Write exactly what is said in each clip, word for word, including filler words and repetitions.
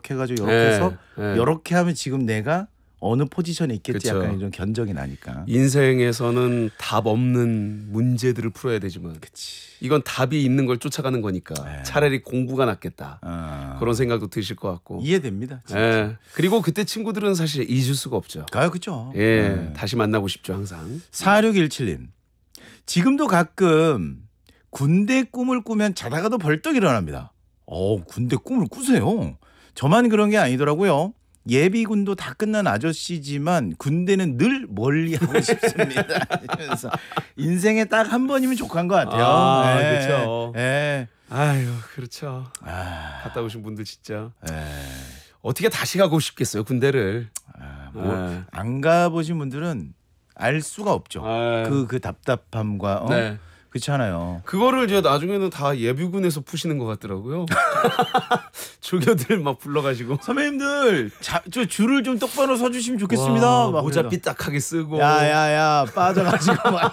해가지고 이렇게 네, 해서 네. 이렇게 하면 지금 내가 어느 포지션에 있겠지. 그쵸. 약간 이런 견적이 나니까. 인생에서는 답 없는 문제들을 풀어야 되지만 그치. 이건 답이 있는 걸 쫓아가는 거니까 네. 차라리 공부가 낫겠다. 어. 그런 생각도 드실 것 같고. 이해됩니다. 진짜. 예. 그리고 그때 친구들은 사실 잊을 수가 없죠. 아, 그죠. 예, 네. 다시 만나고 싶죠 항상. 사육일칠님 지금도 가끔 군대 꿈을 꾸면 자다가도 벌떡 일어납니다. 어, 군대 꿈을 꾸세요. 저만 그런 게 아니더라고요. 예비군도 다 끝난 아저씨지만 군대는 늘 멀리 하고 싶습니다. 그래서 인생에 딱 한 번이면 족한 것 같아요. 아, 예. 그렇죠. 예. 아유, 그렇죠. 아, 갔다 오신 분들 진짜 예. 어떻게 다시 가고 싶겠어요 군대를. 아, 뭐, 예. 안 가보신 분들은 알 수가 없죠. 아, 그, 그 답답함과 어? 네. 그렇잖아요. 그거를 이제 나중에는 다 예비군에서 푸시는 것 같더라고요. 조교들 막 불러가지고 선배님들, 자, 저 줄을 좀 똑바로 서주시면 좋겠습니다. 와, 막 모자 그래서. 삐딱하게 쓰고. 야야야 빠져가지고 막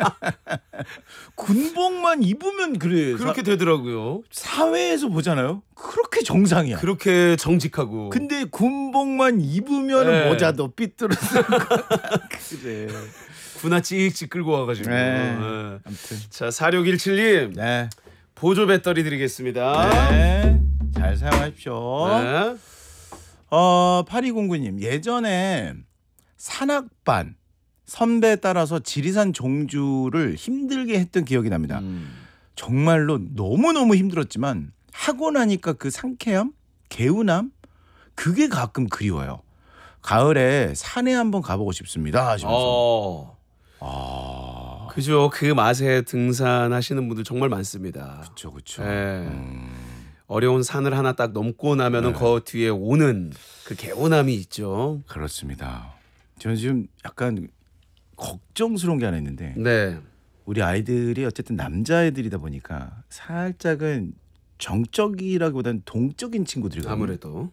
군복만 입으면 그래. 그렇게 되더라고요. 사, 사회에서 보잖아요. 그렇게 정상이야. 그렇게 정직하고. 근데 군복만 입으면 네. 모자도 삐뚤어서 그래. 군화 찍찍 끌고 와가지고. 네. 네. 아무튼 자, 사육일칠님 네. 보조 배터리 드리겠습니다. 네. 잘 사용하십시오. 네. 어, 팔이공구님 예전에 산악반 선배 따라서 지리산 종주를 힘들게 했던 기억이 납니다. 음. 정말로 너무너무 힘들었지만 하고 나니까 그 상쾌함, 개운함 그게 가끔 그리워요. 가을에 산에 한번 가보고 싶습니다 하시면서. 어. 아, 그죠. 그 맛에 등산하시는 분들 정말 많습니다. 그렇죠, 그렇죠. 네. 음, 어려운 산을 하나 딱 넘고 나면은 네. 그 뒤에 오는 그 개운함이 있죠. 그렇습니다. 저는 지금 약간 걱정스러운 게 하나 있는데 네. 우리 아이들이 어쨌든 남자애들이다 보니까 살짝은 정적이라기보다는 동적인 친구들이거든요. 아무래도.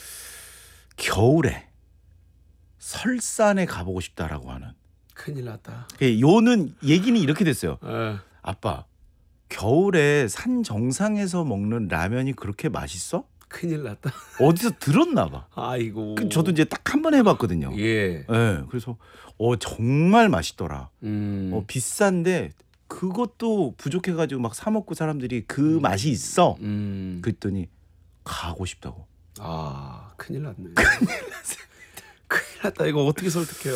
겨울에 설산에 가보고 싶다라고 하는. 큰일 났다. 요는 얘기는 이렇게 됐어요. 에. 아빠, 겨울에 산 정상에서 먹는 라면이 그렇게 맛있어? 큰일 났다. 어디서 들었나 봐. 아이고. 그 저도 이제 딱 한 번 해봤거든요. 예. 네, 그래서 어 정말 맛있더라. 음. 어, 비싼데 그것도 부족해가지고 막 사 먹고 사람들이 그 맛이 있어. 음. 그랬더니 가고 싶다고. 아, 큰일 났네. 큰일 났어. 큰일 났다. 이거 어떻게 설득해요?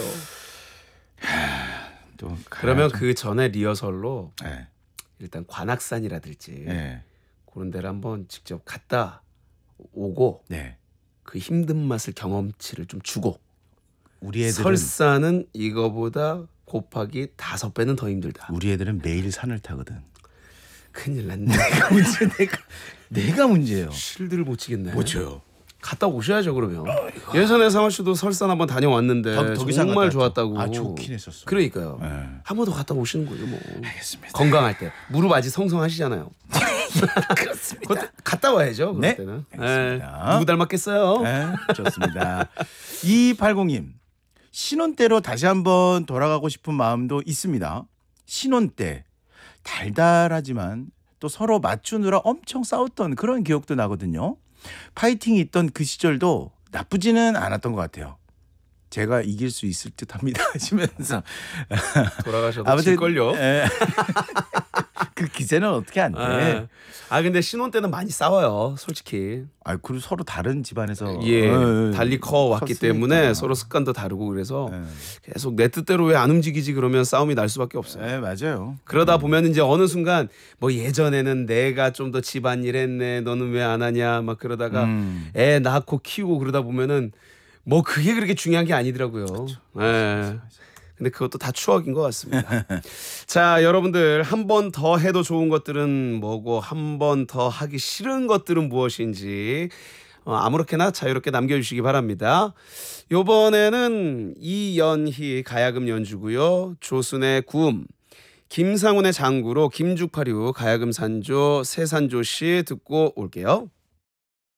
또 그러면 가야죠. 그 전에 리허설로 네, 일단 관악산이라든지 네, 그런 데를 한번 직접 갔다 오고 네. 그 힘든 맛을 경험치를 좀 주고 우리 애들은 설산은 이거보다 곱하기 다섯 배는 더 힘들다. 우리 애들은 매일 산을 타거든. 큰일 났네. 내가 문제 내가 내가 문제예요. 실드를 못 치겠네. 못 쳐요. 갔다 오셔야죠 그러면. 예전에 상원 씨도 설산 한번 다녀왔는데 더- 덕이산 정말 갔다 왔죠. 좋았다고. 아, 좋긴 했었어. 그러니까요. 네. 한 번 더 갔다 오시는 거죠 뭐. 알겠습니다. 건강할 때 무릎 아직 성성하시잖아요. 그렇습니다. 그것도 갔다 와야죠. 그럴 네, 때는. 알겠습니다. 네. 누구 닮았겠어요? 네, 좋습니다. 이팔공님 신혼 때로 다시 한번 돌아가고 싶은 마음도 있습니다. 신혼 때 달달하지만 또 서로 맞추느라 엄청 싸웠던 그런 기억도 나거든요. 파이팅이 있던 그 시절도 나쁘지는 않았던 것 같아요. 제가 이길 수 있을 듯합니다 하시면서 돌아가셔도 아무튼 칠걸요. 에, 그 기세는 어떻게 안 돼? 아, 아 근데 신혼 때는 많이 싸워요 솔직히. 아, 그리고 서로 다른 집안에서 예, 어, 달리 커 왔기 컸으니까. 때문에 서로 습관도 다르고 그래서 네. 계속 내 뜻대로 왜 안 움직이지 그러면 싸움이 날 수밖에 없어요. 네, 맞아요. 그러다 보면 이제 어느 순간 뭐 예전에는 내가 좀 더 집안일 했네 너는 왜 안 하냐 막 그러다가 음. 애 낳고 키우고 그러다 보면은 뭐 그게 그렇게 중요한 게 아니더라고요. 예. 근데 그것도 다 추억인 것 같습니다. 자, 여러분들 한 번 더 해도 좋은 것들은 뭐고 한 번 더 하기 싫은 것들은 무엇인지 어, 아무렇게나 자유롭게 남겨주시기 바랍니다. 이번에는 이연희 가야금 연주고요. 조순의 구음, 김상훈의 장구로 김죽파류 가야금 산조 세산조 씨 듣고 올게요.